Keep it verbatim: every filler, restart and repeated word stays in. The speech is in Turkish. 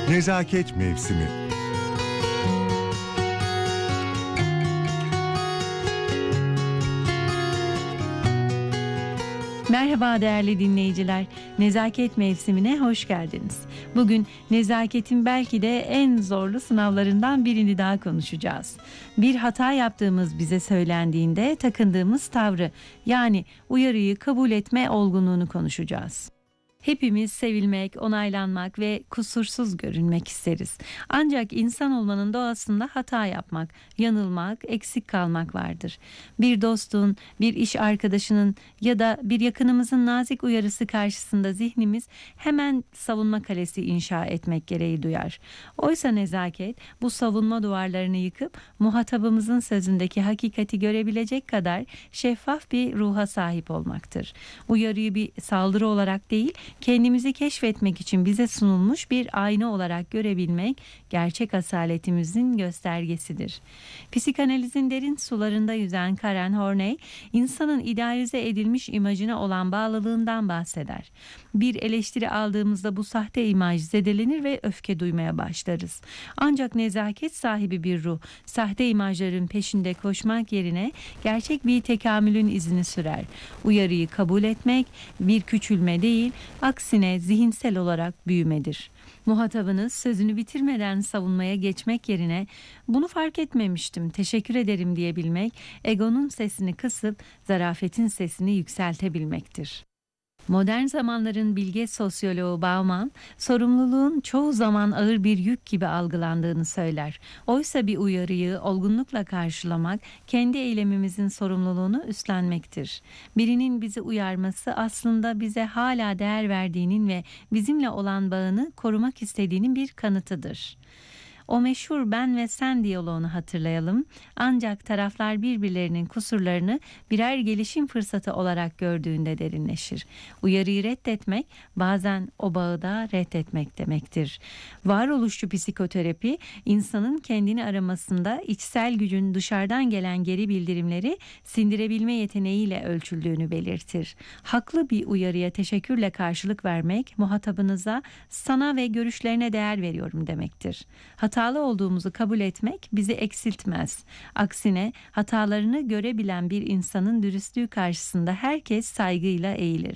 Nezaket mevsimi. Merhaba değerli dinleyiciler. Nezaket mevsimine hoş geldiniz. Bugün nezaketin belki de en zorlu sınavlarından birini daha konuşacağız. Bir hata yaptığımız bize söylendiğinde takındığımız tavrı, yani uyarıyı kabul etme olgunluğunu konuşacağız. Hepimiz sevilmek, onaylanmak ve kusursuz görünmek isteriz. Ancak insan olmanın doğasında hata yapmak, yanılmak, eksik kalmak vardır. Bir dostun, bir iş arkadaşının ya da bir yakınımızın nazik uyarısı karşısında zihnimiz hemen savunma kalesi inşa etmek gereği duyar. Oysa nezaket bu savunma duvarlarını yıkıp muhatabımızın sözündeki hakikati görebilecek kadar şeffaf bir ruha sahip olmaktır. Uyarıyı bir saldırı olarak değil, kendimizi keşfetmek için bize sunulmuş bir ayna olarak görebilmek gerçek asaletimizin göstergesidir. Psikanalizin derin sularında yüzen Karen Horney, insanın idealize edilmiş imajına olan bağlılığından bahseder. Bir eleştiri aldığımızda bu sahte imaj zedelenir ve öfke duymaya başlarız. Ancak nezaket sahibi bir ruh, sahte imajların peşinde koşmak yerine gerçek bir tekamülün izini sürer. Uyarıyı kabul etmek bir küçülme değil, aksine zihinsel olarak büyümedir. Muhatabınız sözünü bitirmeden savunmaya geçmek yerine "bunu fark etmemiştim, teşekkür ederim" diyebilmek, egonun sesini kısıp zarafetin sesini yükseltebilmektir. Modern zamanların bilge sosyoloğu Bauman, sorumluluğun çoğu zaman ağır bir yük gibi algılandığını söyler. Oysa bir uyarıyı olgunlukla karşılamak, kendi eylemimizin sorumluluğunu üstlenmektir. Birinin bizi uyarması aslında bize hala değer verdiğinin ve bizimle olan bağını korumak istediğinin bir kanıtıdır. O meşhur ben ve sen diyaloğunu hatırlayalım. Ancak taraflar birbirlerinin kusurlarını birer gelişim fırsatı olarak gördüğünde derinleşir. Uyarıyı reddetmek bazen o bağı da reddetmek demektir. Varoluşçu psikoterapi, insanın kendini aramasında içsel gücün dışarıdan gelen geri bildirimleri sindirebilme yeteneğiyle ölçüldüğünü belirtir. Haklı bir uyarıya teşekkürle karşılık vermek, muhatabınıza "sana ve görüşlerine değer veriyorum" demektir. Hatalı olduğumuzu kabul etmek bizi eksiltmez. Aksine hatalarını görebilen bir insanın dürüstlüğü karşısında herkes saygıyla eğilir.